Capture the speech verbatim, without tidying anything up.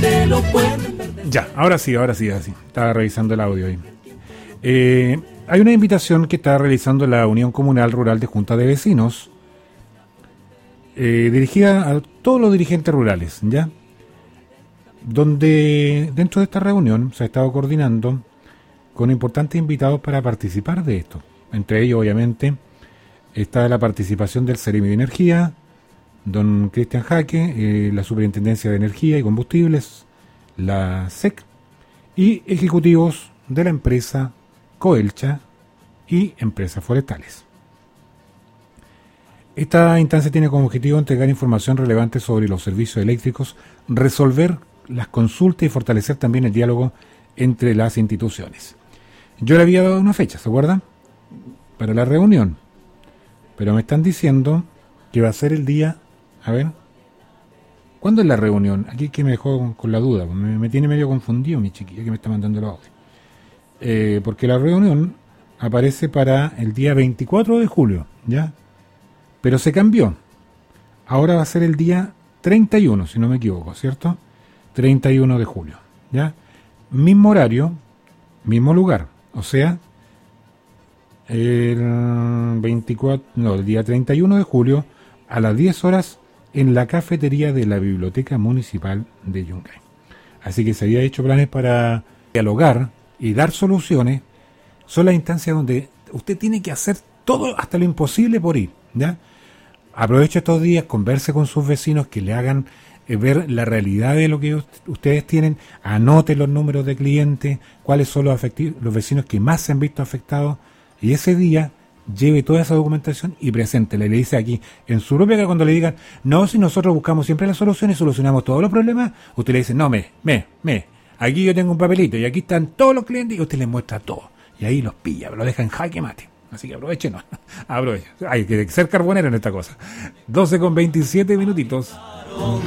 te lo pueden perder. Ya, ahora sí, ahora sí, ahora sí. Estaba revisando el audio ahí. Eh, hay una invitación que está realizando la Unión Comunal Rural de Junta de Vecinos, eh, dirigida a todos los dirigentes rurales, ¿ya? Donde dentro de esta reunión se ha estado coordinando con importantes invitados para participar de esto. Entre ellos, obviamente, está la participación del Ceremi de Energía, don Cristian Jaque, eh, la Superintendencia de Energía y Combustibles, la S E C, y ejecutivos de la empresa Coelcha y empresas forestales. Esta instancia tiene como objetivo entregar información relevante sobre los servicios eléctricos, resolver las consultas y fortalecer también el diálogo entre las instituciones. Yo le había dado una fecha, ¿se acuerdan? Para la reunión. Pero me están diciendo que va a ser el día... A ver... ¿Cuándo es la reunión? Aquí es que me dejó con, con la duda. Me, me tiene medio confundido mi chiquilla que me está mandando los audios. Eh, porque la reunión aparece para el día veinticuatro de julio, ¿ya? Pero se cambió. Ahora va a ser el día treinta y uno, si no me equivoco, ¿cierto? treinta y uno de julio, ¿ya? Mismo horario, mismo lugar. O sea, el veinticuatro, no, el día treinta y uno de julio a las diez horas en la cafetería de la Biblioteca Municipal de Yungay. Así que se había hecho planes para dialogar y dar soluciones. Son las instancias donde usted tiene que hacer todo hasta lo imposible por ir, ¿ya? Aproveche estos días, converse con sus vecinos, que le hagan eh, ver la realidad de lo que ustedes tienen, anote los números de clientes, cuáles son los, afecti- los vecinos que más se han visto afectados, y ese día lleve toda esa documentación y preséntele. Le dice aquí, en su propia casa, cuando le digan, no, si nosotros buscamos siempre la solución y solucionamos todos los problemas, usted le dice, no, me, me, me, aquí yo tengo un papelito y aquí están todos los clientes, y usted les muestra todo. Y ahí los pilla, lo deja en jaque mate. Así que aprovechen, no, aprovechen. Hay que ser carbonero en esta cosa. doce con veintisiete minutitos.